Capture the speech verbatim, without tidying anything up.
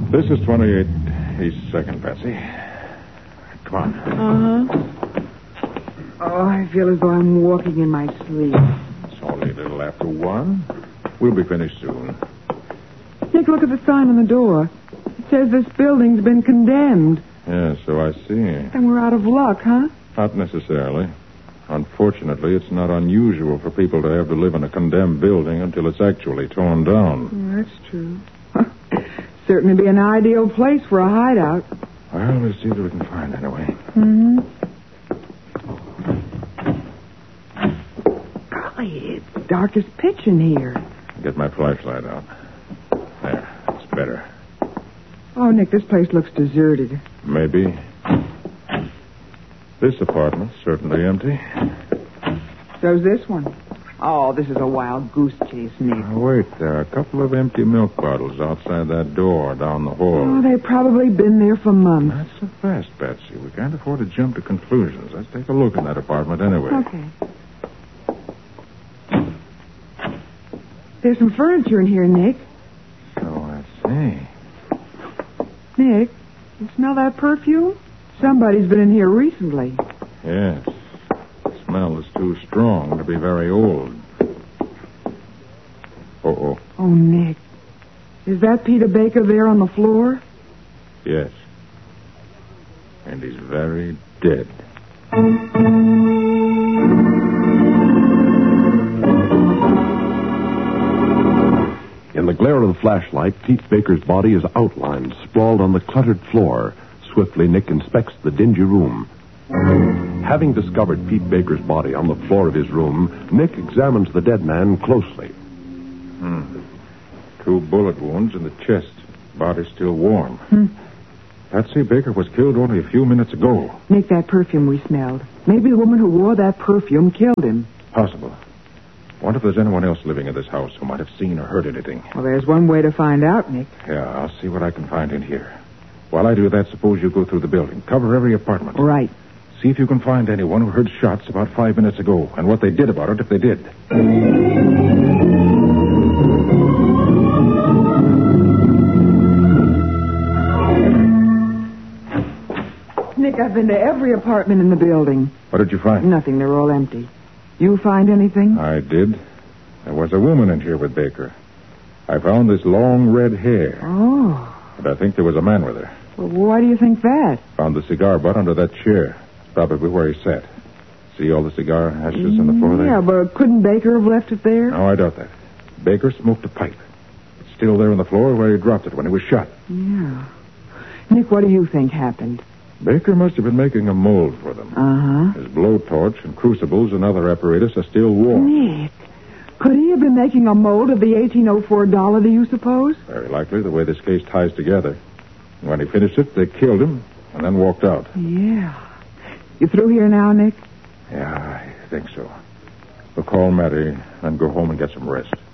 This is twenty-eight East second, Patsy. Come on. Uh-huh. Oh, I feel as though I'm walking in my sleep. It's only a little after one. We'll be finished soon. Nick, look at the sign on the door. It says this building's been condemned. Yeah, so I see. And we're out of luck, huh? Not necessarily. Unfortunately, it's not unusual for people to have to live in a condemned building until it's actually torn down. Oh, that's true. Certainly be an ideal place for a hideout. Well, we'll see what we can find anyway. Mm-hmm. Golly, it's dark as pitch in here. Get my flashlight out. There, it's better. Oh, Nick, this place looks deserted. Maybe. This apartment's certainly empty. So's this one. Oh, this is a wild goose chase, Nick. Now, wait, there are a couple of empty milk bottles outside that door down the hall. Oh, they've probably been there for months. Not so fast, Patsy. We can't afford to jump to conclusions. Let's take a look in that apartment anyway. Okay. There's some furniture in here, Nick. So I see. Nick, you smell that perfume? Somebody's been in here recently. Yes. The smell is too strong to be very old. Uh-oh. Oh, Nick. Is that Peter Baker there on the floor? Yes. And he's very dead. In the glare of the flashlight, Pete Baker's body is outlined, sprawled on the cluttered floor. Swiftly, Nick inspects the dingy room. Having discovered Pete Baker's body on the floor of his room, Nick examines the dead man closely. Hmm. Two bullet wounds in the chest. Body still warm. Hmm. Patsy, Baker was killed only a few minutes ago. Nick, that perfume we smelled. Maybe the woman who wore that perfume killed him. Possible. Wonder if there's anyone else living in this house who might have seen or heard anything. Well, there's one way to find out, Nick. Yeah, I'll see what I can find in here. While I do that, suppose you go through the building. Cover every apartment. Right. See if you can find anyone who heard shots about five minutes ago and what they did about it if they did. Nick, I've been to every apartment in the building. What did you find? Nothing. They're all empty. You find anything? I did. There was a woman in here with Baker. I found this long red hair. Oh. But I think there was a man with her. Well, why do you think that? Found the cigar butt under that chair. Probably where he sat. See all the cigar ashes on the floor there? Yeah, but couldn't Baker have left it there? No, I doubt that. Baker smoked a pipe. It's still there on the floor where he dropped it when he was shot. Yeah. Nick, what do you think happened? Baker must have been making a mold for them. Uh-huh. His blowtorch and crucibles and other apparatus are still warm. Nick, could he have been making a mold of the eighteen oh four dollar, do you suppose? Very likely, the way this case ties together. When he finished it, they killed him and then walked out. Yeah. You through here now, Nick? Yeah, I think so. We'll call Mattie and go home and get some rest.